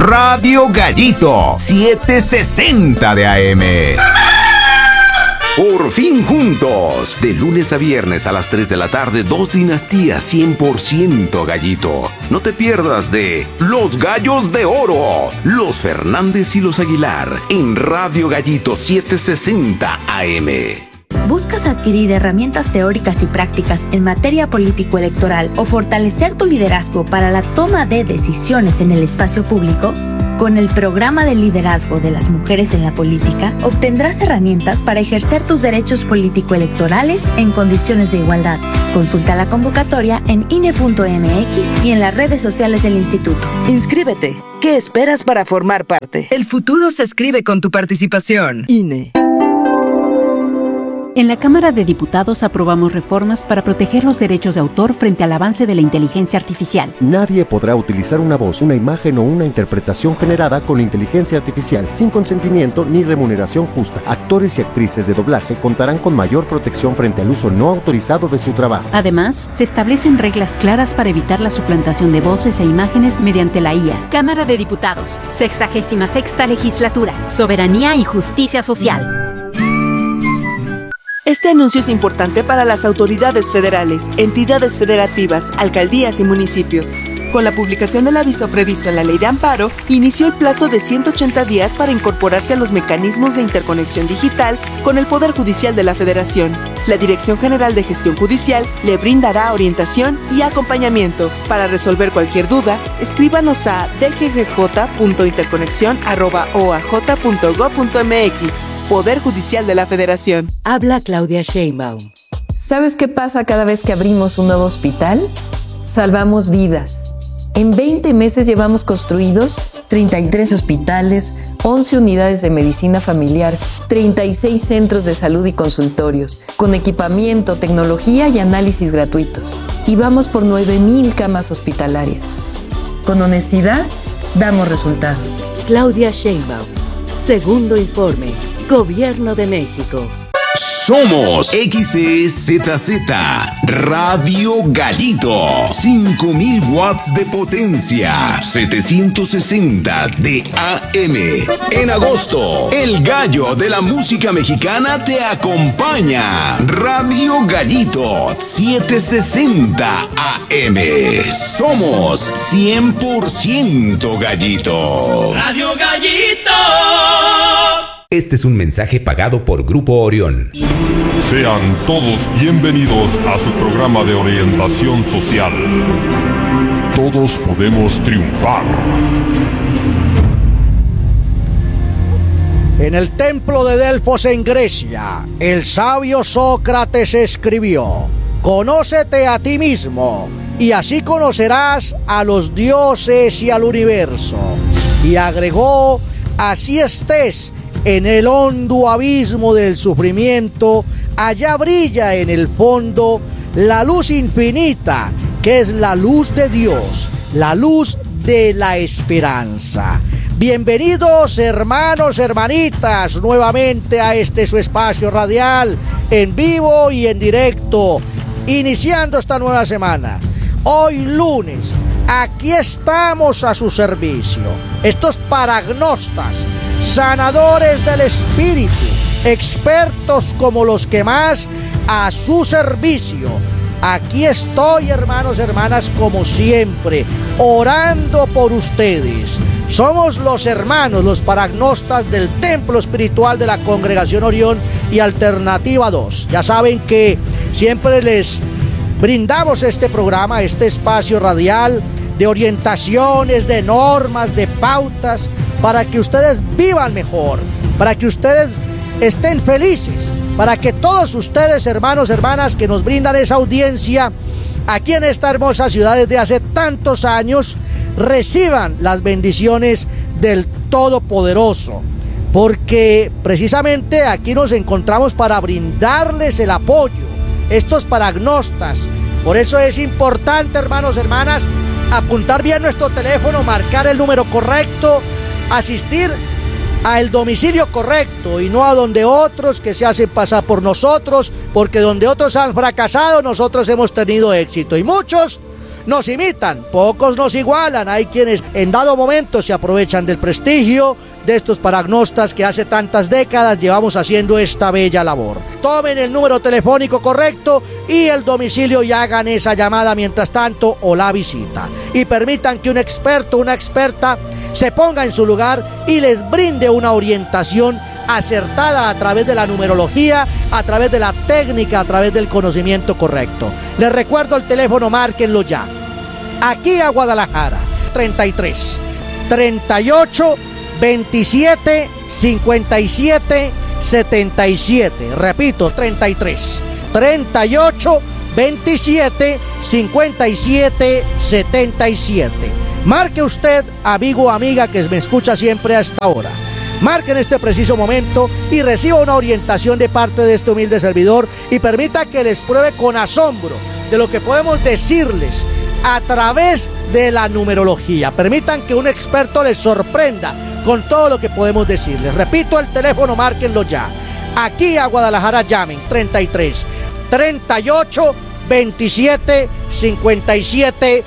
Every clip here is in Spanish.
Radio Gallito 760 de AM. Por fin juntos, de lunes a viernes a las 3 de la tarde, 2 dinastías 100% Gallito. No te pierdas de Los Gallos de Oro, los Fernández y los Aguilar, en Radio Gallito 760 AM. ¿Buscas adquirir herramientas teóricas y prácticas en materia político-electoral o fortalecer tu liderazgo para la toma de decisiones en el espacio público? Con el programa de liderazgo de las mujeres en la política, obtendrás herramientas para ejercer tus derechos político-electorales en condiciones de igualdad. Consulta la convocatoria en INE.mx y en las redes sociales del instituto. Inscríbete. ¿Qué esperas para formar parte? El futuro se escribe con tu participación. INE. En la Cámara de Diputados aprobamos reformas para proteger los derechos de autor frente al avance de la inteligencia artificial. Nadie podrá utilizar una voz, una imagen o una interpretación generada con inteligencia artificial sin consentimiento ni remuneración justa. Actores y actrices de doblaje contarán con mayor protección frente al uso no autorizado de su trabajo. Además, se establecen reglas claras para evitar la suplantación de voces e imágenes mediante la IA. Cámara de Diputados, 66ª Legislatura, Soberanía y Justicia Social. Este anuncio es importante para las autoridades federales, entidades federativas, alcaldías y municipios. Con la publicación del aviso previsto en la Ley de Amparo, inició el plazo de 180 días para incorporarse a los mecanismos de interconexión digital con el Poder Judicial de la Federación. La Dirección General de Gestión Judicial le brindará orientación y acompañamiento. Para resolver cualquier duda, escríbanos a dggj.interconexión@oaj.gov.mx. Poder Judicial de la Federación. Habla Claudia Sheinbaum. ¿Sabes qué pasa cada vez que abrimos un nuevo hospital? Salvamos vidas. En 20 meses llevamos construidos 33 hospitales, 11 unidades de medicina familiar, 36 centros de salud y consultorios, con equipamiento, tecnología y análisis gratuitos. Y vamos por 9,000 camas hospitalarias. Con honestidad, damos resultados. Claudia Sheinbaum. Segundo informe. Gobierno de México. Somos XEZZ, Radio Gallito, 5000 watts de potencia, 760 de AM. En agosto, el gallo de la música mexicana te acompaña. Radio Gallito, 760 AM. Somos 100% Gallito. Radio Gallito. Este es un mensaje pagado por Grupo Orión. Sean todos bienvenidos a su programa de orientación social. Todos podemos triunfar. En el templo de Delfos en Grecia, el sabio Sócrates escribió: «Conócete a ti mismo, y así conocerás a los dioses y al universo». Y agregó: «Así estés en el hondo abismo del sufrimiento, allá brilla en el fondo la luz infinita, que es la luz de Dios, la luz de la esperanza». Bienvenidos, hermanos, hermanitas, nuevamente a este su espacio radial, en vivo y en directo, iniciando esta nueva semana. Hoy lunes, aquí estamos a su servicio. Estos paragnostas, sanadores del espíritu, expertos como los que más, a su servicio. Aquí estoy, hermanos, hermanas, como siempre, orando por ustedes. Somos los hermanos, los paragnostas del Templo Espiritual de la Congregación Orión y Alternativa 2. Ya saben que siempre les brindamos este programa, este espacio radial de orientaciones, de normas, de pautas, para que ustedes vivan mejor, para que ustedes estén felices, para que todos ustedes, hermanos, hermanas, que nos brindan esa audiencia aquí en esta hermosa ciudad desde hace tantos años, reciban las bendiciones del Todopoderoso, porque precisamente aquí nos encontramos para brindarles el apoyo, estos paragnostas. Por eso es importante, hermanos, hermanas, apuntar bien nuestro teléfono, marcar el número correcto, asistir al domicilio correcto y no a donde otros que se hacen pasar por nosotros, porque donde otros han fracasado, nosotros hemos tenido éxito, y muchos nos imitan, pocos nos igualan. Hay quienes en dado momento se aprovechan del prestigio de estos paragnostas que hace tantas décadas llevamos haciendo esta bella labor. Tomen el número telefónico correcto y el domicilio y hagan esa llamada mientras tanto o la visita. Y permitan que un experto, una experta, se ponga en su lugar y les brinde una orientación acertada a través de la numerología, a través de la técnica, a través del conocimiento correcto. Les recuerdo el teléfono, márquenlo ya. Aquí a Guadalajara, 33 38 27 57 77. Repito, 33 38 27 57 77. Marque usted, amigo o amiga que me escucha siempre a esta hora. Marque en este preciso momento y reciba una orientación de parte de este humilde servidor y permita que les pruebe con asombro de lo que podemos decirles a través de la numerología. Permitan que un experto les sorprenda con todo lo que podemos decirles. Repito el teléfono, márquenlo ya. Aquí a Guadalajara llamen 33 38 27 57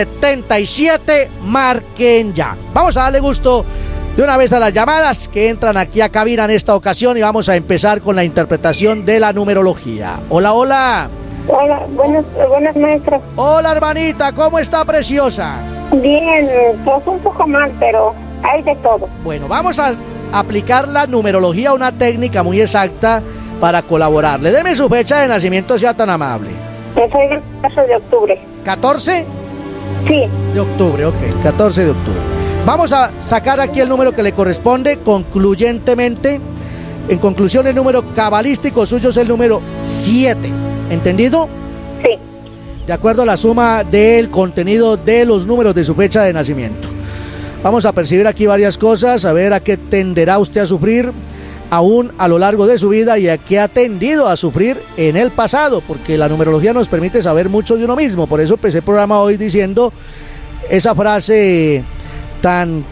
77. Marquen ya. Vamos a darle gusto de una vez a las llamadas que entran aquí a cabina en esta ocasión y vamos a empezar con la interpretación de la numerología. Hola, hola. Hola, buenas maestros. Hola, hermanita, ¿cómo está, preciosa? Bien, pues un poco mal, pero hay de todo. Bueno, vamos a aplicar la numerología, una técnica muy exacta para colaborarle. Deme su fecha de nacimiento, sea tan amable. Soy del 14 de octubre. ¿14? Sí. De octubre, ok, 14 de octubre. Vamos a sacar aquí el número que le corresponde concluyentemente. En conclusión, el número cabalístico suyo es el número 7. ¿Entendido? Sí. De acuerdo a la suma del contenido de los números de su fecha de nacimiento. Vamos a percibir aquí varias cosas, a ver a qué tenderá usted a sufrir aún a lo largo de su vida y a qué ha tendido a sufrir en el pasado, porque la numerología nos permite saber mucho de uno mismo. Por eso empecé el programa hoy diciendo esa frase tan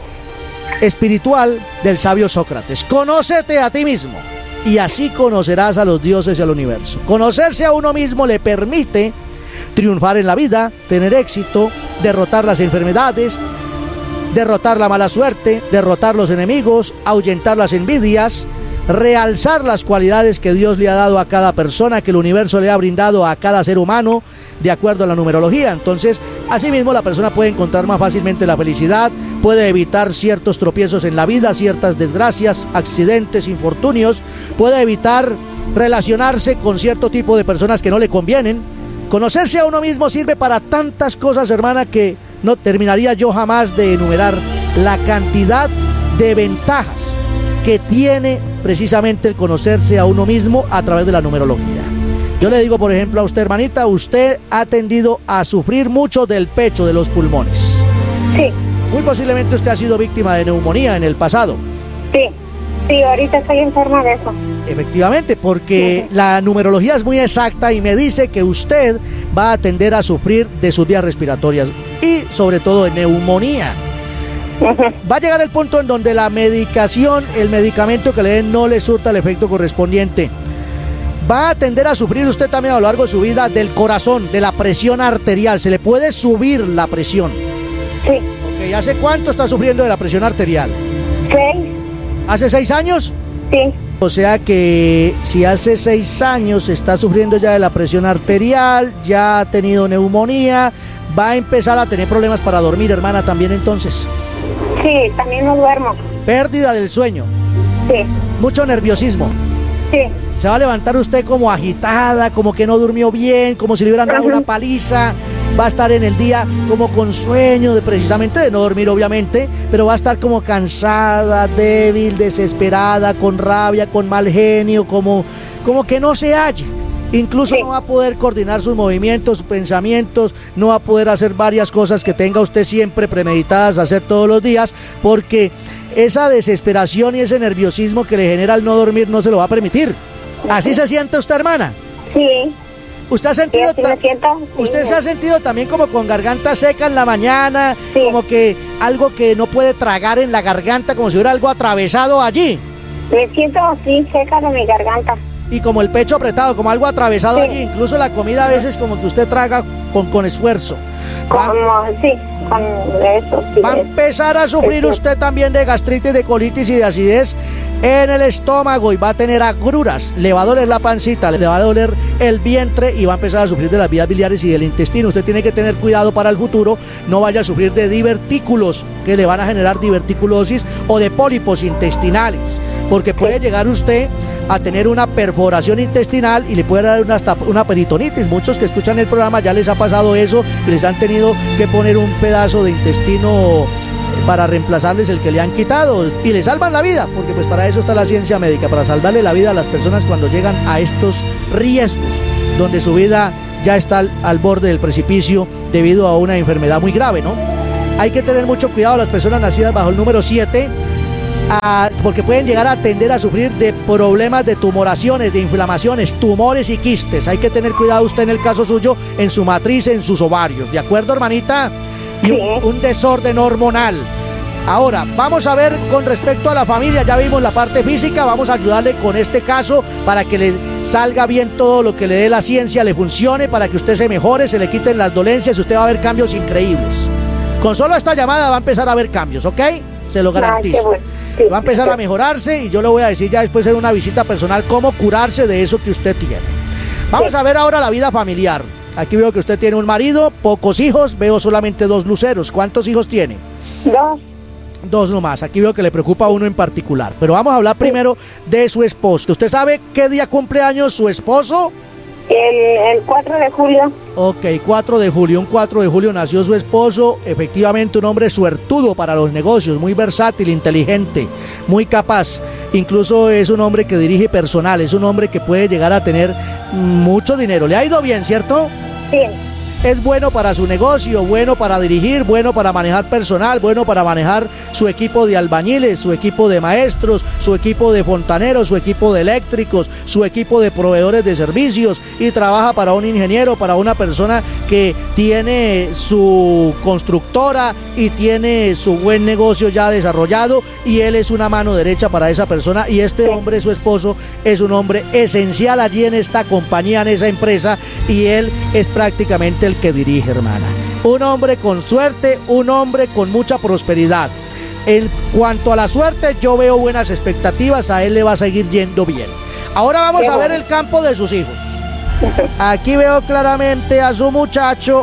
espiritual del sabio Sócrates: conócete a ti mismo y así conocerás a los dioses y al universo. Conocerse a uno mismo le permite triunfar en la vida, tener éxito, derrotar las enfermedades, derrotar la mala suerte, derrotar los enemigos, ahuyentar las envidias, realzar las cualidades que Dios le ha dado a cada persona, que el universo le ha brindado a cada ser humano, de acuerdo a la numerología. Entonces, asimismo, la persona puede encontrar más fácilmente la felicidad, puede evitar ciertos tropiezos en la vida, ciertas desgracias, accidentes, infortunios, puede evitar relacionarse con cierto tipo de personas que no le convienen. Conocerse a uno mismo sirve para tantas cosas, hermana, que no terminaría yo jamás de enumerar la cantidad de ventajas que tiene precisamente el conocerse a uno mismo a través de la numerología. Yo le digo, por ejemplo, a usted, hermanita, usted ha tendido a sufrir mucho del pecho, de los pulmones. Sí. Muy posiblemente usted ha sido víctima de neumonía en el pasado. Sí, ahorita estoy enferma de eso. Efectivamente, porque la numerología es muy exacta y me dice que usted va a tender a sufrir de sus vías respiratorias y sobre todo de neumonía. Va a llegar el punto en donde la medicación, el medicamento que le den no le surta el efecto correspondiente. Va a tender a sufrir usted también a lo largo de su vida del corazón, de la presión arterial. Se le puede subir la presión. Sí. Ok, ¿hace cuánto está sufriendo de la presión arterial? 6. ¿Hace 6 años? Sí. O sea que si hace 6 años está sufriendo ya de la presión arterial, ya ha tenido neumonía, va a empezar a tener problemas para dormir, hermana, también entonces. Sí, también no duermo. Pérdida del sueño. Sí. Mucho nerviosismo. Sí. Se va a levantar usted como agitada, como que no durmió bien, como si le hubieran dado una paliza. Va a estar en el día como con sueño, precisamente de no dormir, obviamente, pero va a estar como cansada, débil, desesperada, con rabia, con mal genio, como que no se halla. Incluso no va a poder coordinar sus movimientos, sus pensamientos, no va a poder hacer varias cosas que tenga usted siempre premeditadas hacer todos los días, porque esa desesperación y ese nerviosismo que le genera el no dormir no se lo va a permitir. ¿Así se siente usted, hermana? Sí. ¿Usted ha sentido usted se ha sentido también como con garganta seca en la mañana? Sí. Como que algo que no puede tragar en la garganta, como si hubiera algo atravesado allí. Me siento así seca de mi garganta. y como el pecho apretado, como algo atravesado allí. Incluso la comida a veces como que usted traga con esfuerzo. Con eso. Sí, va a empezar a sufrir usted también de gastritis, de colitis y de acidez en el estómago y va a tener agruras. Le va a doler la pancita, le va a doler el vientre y va a empezar a sufrir de las vías biliares y del intestino. Usted tiene que tener cuidado para el futuro, no vaya a sufrir de divertículos que le van a generar diverticulosis o de pólipos intestinales, porque puede llegar usted a tener una perforación intestinal y le puede dar hasta una peritonitis. Muchos que escuchan el programa ya les ha pasado eso, les han tenido que poner un pedazo de intestino para reemplazarles el que le han quitado y le salvan la vida, porque pues para eso está la ciencia médica, para salvarle la vida a las personas cuando llegan a estos riesgos, donde su vida ya está al borde del precipicio debido a una enfermedad muy grave, ¿no? Hay que tener mucho cuidado a las personas nacidas bajo el número 7, porque pueden llegar a tender a sufrir de problemas de tumoraciones, de inflamaciones, tumores y quistes. Hay que tener cuidado usted en el caso suyo, en su matriz, en sus ovarios. ¿De acuerdo, hermanita? Y un desorden hormonal. Ahora, vamos a ver con respecto a la familia, ya vimos la parte física, vamos a ayudarle con este caso para que le salga bien todo lo que le dé la ciencia, le funcione, para que usted se mejore, se le quiten las dolencias y usted va a ver cambios increíbles. Con solo esta llamada va a empezar a ver cambios, ¿ok? Se lo garantizo. Va a empezar a mejorarse y yo le voy a decir ya después en una visita personal cómo curarse de eso que usted tiene. Vamos a ver ahora la vida familiar. Aquí veo que usted tiene un marido, pocos hijos, veo solamente 2 luceros. ¿Cuántos hijos tiene? 2. 2 nomás. Aquí veo que le preocupa uno en particular. Pero vamos a hablar primero de su esposo. ¿Usted sabe qué día cumple años su esposo? El 4 de julio. Ok, 4 de julio. Un 4 de julio nació su esposo. Efectivamente, un hombre suertudo para los negocios, muy versátil, inteligente, muy capaz. Incluso es un hombre que dirige personal, es un hombre que puede llegar a tener mucho dinero. ¿Le ha ido bien, cierto? Sí. Es bueno para su negocio, bueno para dirigir, bueno para manejar personal, bueno para manejar su equipo de albañiles, su equipo de maestros, su equipo de fontaneros, su equipo de eléctricos, su equipo de proveedores de servicios, y trabaja para un ingeniero, para una persona que tiene su constructora y tiene su buen negocio ya desarrollado, y él es una mano derecha para esa persona, y este hombre, su esposo, es un hombre esencial allí en esta compañía, en esa empresa, y él es prácticamente el que dirige, hermana. Un hombre con suerte, un hombre con mucha prosperidad. En cuanto a la suerte, yo veo buenas expectativas, a él le va a seguir yendo bien. Ahora vamos a ver el campo de sus hijos. Aquí veo claramente a su muchacho.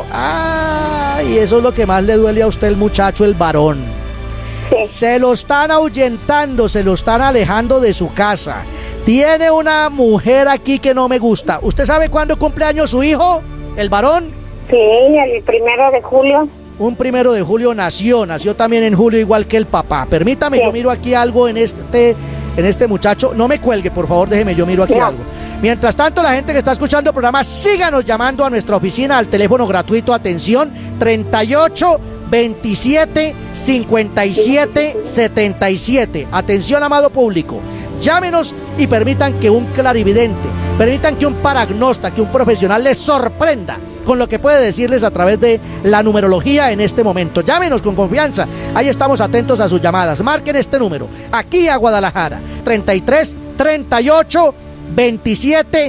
Y eso es lo que más le duele a usted, el muchacho, el varón. Se lo están ahuyentando, se lo están alejando de su casa. Tiene una mujer aquí que no me gusta. ¿Usted sabe cuándo cumple años su hijo, el varón? Sí, el 1 de julio. Un 1 de julio nació también en julio, igual que el papá. Permítame, yo miro aquí algo en este muchacho. No me cuelgue, por favor, déjeme, yo miro aquí algo. Mientras tanto, la gente que está escuchando el programa, síganos llamando a nuestra oficina al teléfono gratuito, atención, 38 27 57 77. Atención, amado público. Llámenos y permitan que un clarividente, permitan que un paragnósta, que un profesional les sorprenda con lo que puede decirles a través de la numerología en este momento. Llámenos con confianza, ahí estamos atentos a sus llamadas. Marquen este número, aquí a Guadalajara, 33 38 27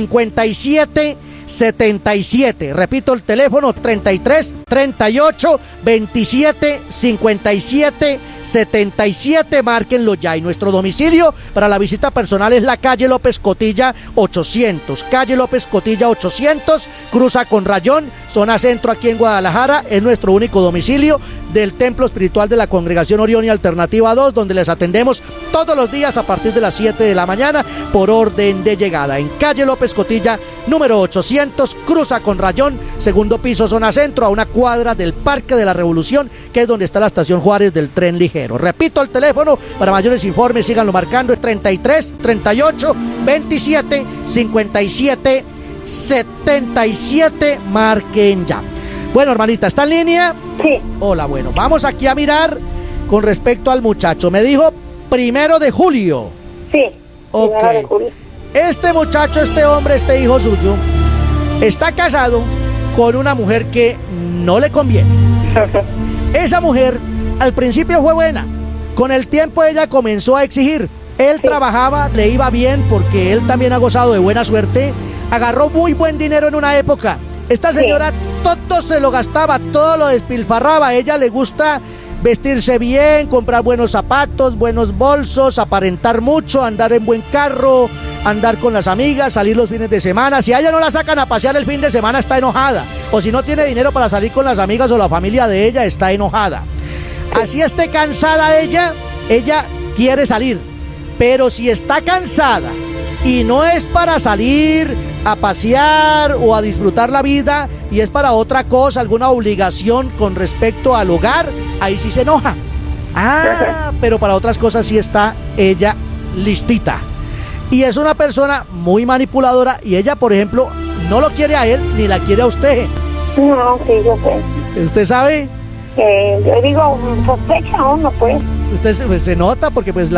57 77. Repito el teléfono, 33 38 27 57 77. Márquenlo ya. Y nuestro domicilio para la visita personal es la calle López Cotilla 800. Calle López Cotilla 800, cruza con Rayón, zona centro, aquí en Guadalajara. Es nuestro único domicilio del Templo Espiritual de la Congregación Orión y Alternativa 2, donde les atendemos todos los días a partir de las 7 de la mañana por orden de llegada. En calle López Cotilla, número 800, cruza con Rayón, segundo piso, zona centro, a una cuadra del Parque de la Revolución, que es donde está la estación Juárez del tren ligero. Repito el teléfono para mayores informes, síganlo marcando, es 33 38 27 57 77. Marquen ya. Bueno, hermanita, ¿está en línea? Sí. Hola, bueno, vamos aquí a mirar con respecto al muchacho. Me dijo 1 de julio. Sí. Ok. 1 de julio. Este muchacho, este hombre, este hijo suyo, está casado con una mujer que no le conviene. Esa mujer al principio fue buena. Con el tiempo ella comenzó a exigir. Él trabajaba, le iba bien porque él también ha gozado de buena suerte. Agarró muy buen dinero en una época. Esta señora todo se lo gastaba, todo lo despilfarraba. A ella le gusta vestirse bien, comprar buenos zapatos, buenos bolsos, aparentar mucho, andar en buen carro, andar con las amigas, salir los fines de semana. Si a ella no la sacan a pasear el fin de semana, está enojada. O si no tiene dinero para salir con las amigas o la familia de ella, está enojada. Así esté cansada ella quiere salir. Pero si está cansada y no es para salir a pasear o a disfrutar la vida y es para otra cosa, alguna obligación con respecto al hogar, ahí sí se enoja. Pero para otras cosas sí está ella listita. Y es una persona muy manipuladora y ella, por ejemplo, no lo quiere a él ni la quiere a usted. No, sí, yo sé. ¿Usted sabe? Yo digo, sospecha uno, pues. Usted se nota porque pues